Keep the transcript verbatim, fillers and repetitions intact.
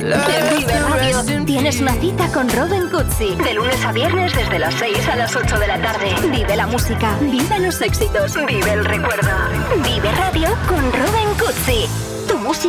En Vive Radio tienes una cita con Robin Cutsi. De lunes a viernes desde las seis a las ocho de la tarde. Vive la música, vive los éxitos, vive el recuerdo. Vive Radio con Robin Cutsi.